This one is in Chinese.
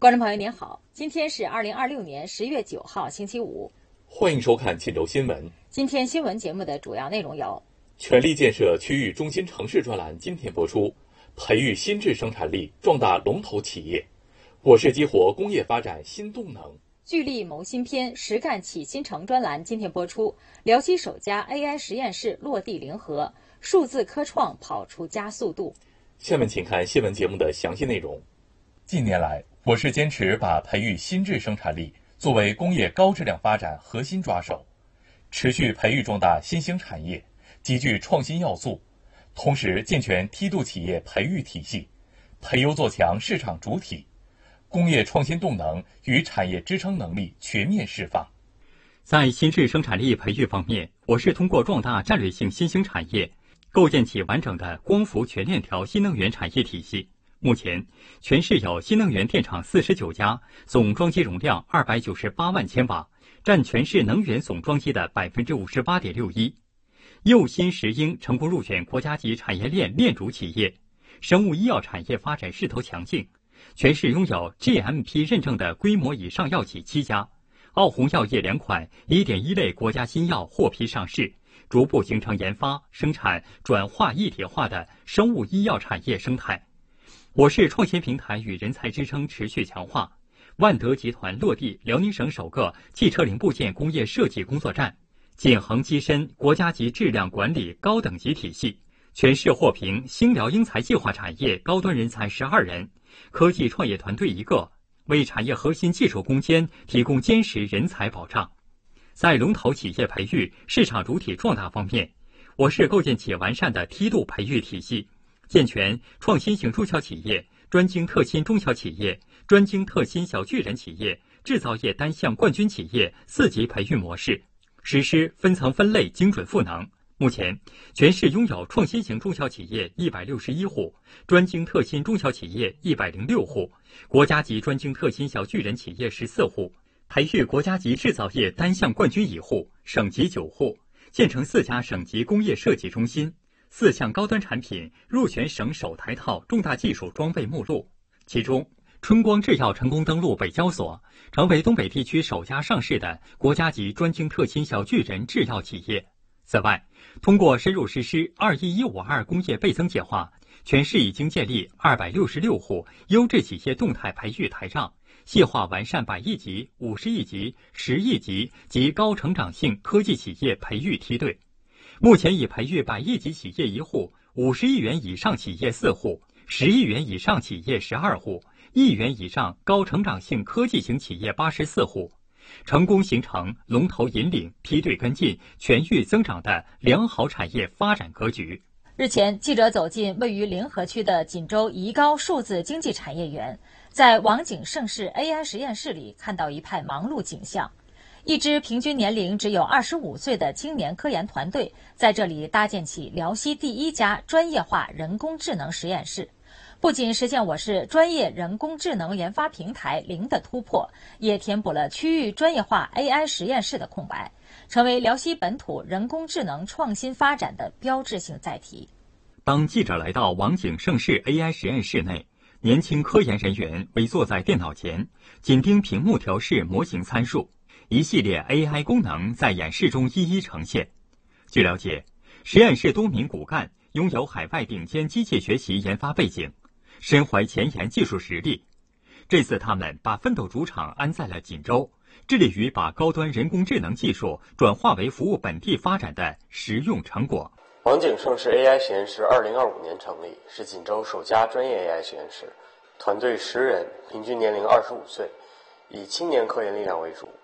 观众朋友您好，今天是2026年10月9号星期五， 欢迎收看冀州新闻。 今天新闻节目的主要内容有： 全力建设区域中心城市专栏今天播出，培育新质生产力，壮大龙头企业；我市激活工业发展新动能。 聚力谋新篇，实干启新城专栏今天播出，辽西首家 AI 实验室落地临河，数字科创跑出加速度。 下面请看新闻节目的详细内容。近年来，我市坚持把培育新质生产力作为工业高质量发展核心抓手，持续培育壮大新兴产业，集聚创新要素，同时健全梯度企业培育体系，培优做强市场主体，工业创新动能与产业支撑能力全面释放。 在新质生产力培育方面，我市通过壮大战略性新兴产业，构建起完整的光伏全链条新能源产业体系。目前，全市有新能源电厂49家，总装机容量298万千瓦，占全市能源总装机的58.61%。又新石英成功入选国家级产业链链主企业，生物医药产业发展势头强劲。全市拥有 GMP 认证的规模以上药企7家，奥宏药业2款 1.1 类国家新药获批上市，逐步形成研发、生产、转化一体化的生物医药产业生态。我市创新平台与人才支撑持续强化，万德集团落地辽宁省首个汽车零部件工业设计工作站，锦恒跻身国家级质量管理高等级体系，全市获评兴辽英才计划产业高端人才12人，科技创业团队1个，为产业核心技术攻坚提供坚实人才保障。在龙头企业培育、市场主体壮大方面，我市构建起完善的梯度培育体系，健全创新型中小企业、专精特新中小企业、专精特新小巨人企业、制造业单项冠军企业4级培育模式，实施分层分类精准赋能。目前，全市拥有创新型中小企业161户，专精特新中小企业106户，国家级专精特新小巨人企业14户，培育国家级制造业单项冠军1户，省级9户，建成4家省级工业设计中心，4项高端产品入选省首台套重大技术装备目录。其中，春光制药成功登陆北交所，成为东北地区首家上市的国家级专精特新小巨人制药企业。此外，通过深入实施21152工业倍增计划，全市已经建立266户优质企业动态培育台账，细化完善100亿级、50亿级、10亿级及高成长性科技企业培育梯队。目前已培育100亿级企业1户，50亿元以上企业4户，10亿元以上企业12户，1亿元以上高成长性科技型企业84户，成功形成龙头引领、梯队跟进、全域增长的良好产业发展格局。 日前，记者走进位于临河区的锦州宜高数字经济产业园，在网景盛世 AI 实验室里看到一派忙碌景象。一支平均年龄只有25岁的青年科研团队，在这里搭建起辽西第1家专业化人工智能实验室，不仅实现我市专业人工智能研发平台零的突破，也填补了区域专业化 AI 实验室的空白，成为辽西本土人工智能创新发展的标志性载体。 当记者来到网景盛世 AI 实验室内，年轻科研人员围坐在电脑前，紧盯屏幕调试模型参数，一系列 AI 功能在演示中一一呈现。据了解，实验室多名骨干拥有海外顶尖机械学习研发背景，身怀前沿技术实力。这次他们把奋斗主场安在了锦州，致力于把高端人工智能技术转化为服务本地发展的实用成果。 网景盛世 AI 实验室2025年成立，是锦州首家专业 AI 实验室，团队10人，平均年龄25岁，以青年科研力量为主，